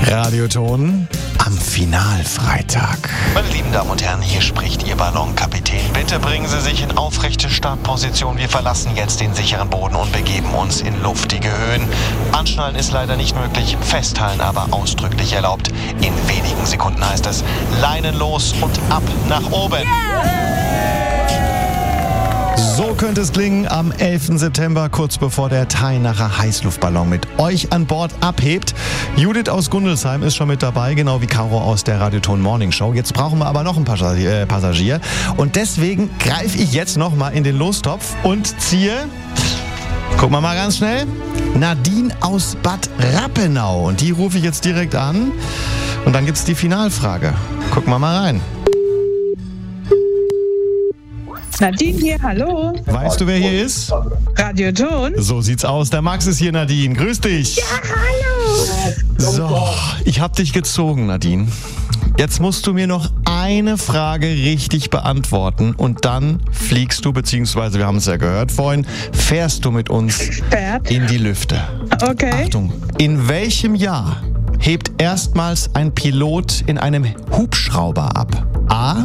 Radioton am Finalfreitag. Meine lieben Damen und Herren, hier spricht Ihr Ballonkapitän. Bitte bringen Sie sich in aufrechte Startposition. Wir verlassen jetzt den sicheren Boden und begeben uns in luftige Höhen. Anschnallen ist leider nicht möglich, festhalten aber ausdrücklich erlaubt. In wenigen Sekunden heißt es Leinen los und ab nach oben. So könnte es klingen am 11. September, kurz bevor der Tainacher Heißluftballon mit euch an Bord abhebt. Judith aus Gundelsheim ist schon mit dabei, genau wie Caro aus der Radioton Morning Show. Jetzt brauchen wir aber noch einen Passagier. Und deswegen greife ich jetzt nochmal in den Lostopf und ziehe, gucken wir mal ganz schnell, Nadine aus Bad Rappenau. Und die rufe ich jetzt direkt an. Und dann gibt es die Finalfrage. Gucken wir mal rein. Nadine hier, hallo. Weißt du, wer hier ist? Radioton. So sieht's aus. Der Max ist hier, Nadine. Grüß dich. Ja, hallo. So, ich hab dich gezogen, Nadine. Jetzt musst du mir noch eine Frage richtig beantworten und dann fliegst du, beziehungsweise, wir haben es ja gehört vorhin, fährst du mit uns in die Lüfte. Okay. Achtung, in welchem Jahr hebt erstmals ein Pilot in einem Hubschrauber ab? A.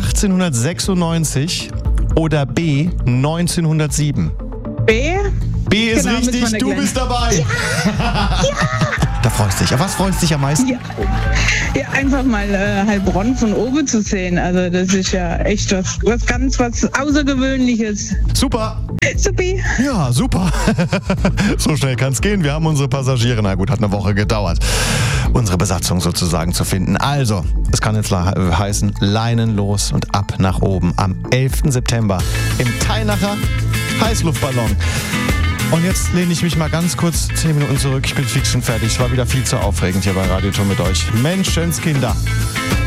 1896 oder B. 1907? B? B ist Genau, richtig, du bist dabei. Ja. Da freust du dich. Auf was freust du dich am meisten? Ja, einfach mal Heilbronn von oben zu sehen. Also das ist ja echt was ganz Außergewöhnliches. Super. Supi. Ja, super. So schnell kann es gehen. Wir haben unsere Passagiere, na gut, hat eine Woche gedauert, unsere Besatzung sozusagen zu finden. Also, es kann jetzt heißen, Leinen los und ab nach oben am 11. September im Tainacher Heißluftballon. Und jetzt lehne ich mich mal ganz kurz 10 Minuten zurück. Ich bin fix und fertig. Es war wieder viel zu aufregend hier bei Radioton mit euch. Menschenskinder.